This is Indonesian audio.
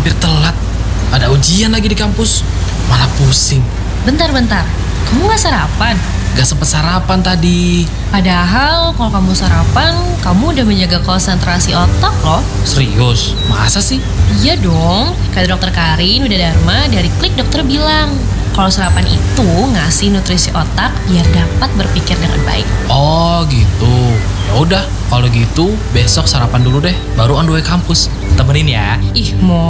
hampir telat. Ada ujian lagi di kampus. Malah pusing. Bentar, kamu gak sarapan? Gak sempet sarapan tadi. Padahal kalau kamu sarapan, kamu udah menjaga konsentrasi otak loh. Serius? Masa sih? Iya dong, kata dokter Karin Widadharma dari Klik Dokter bilang, kalau sarapan itu ngasih nutrisi otak biar dapat berpikir dengan baik. Oh gitu. Ya udah, kalau gitu besok sarapan dulu deh, baru on the way kampus. Temenin ya. Ih, mau